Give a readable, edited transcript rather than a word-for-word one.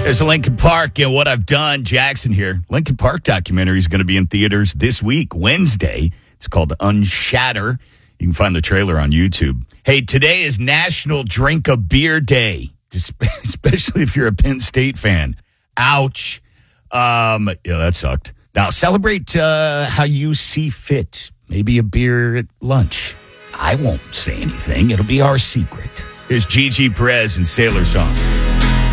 There's a Linkin Park and What I've Done. Jackson here. Linkin Park documentary is going to be in theaters this week, Wednesday. It's called Unshatter. You can find the trailer on YouTube. Hey, today is National Drink a Beer Day, especially if you're a Penn State fan. Ouch. Yeah, that sucked. Now, celebrate how you see fit. Maybe a beer at lunch. I won't say anything. It'll be our secret. Here's Gigi Perez and Sailor Song.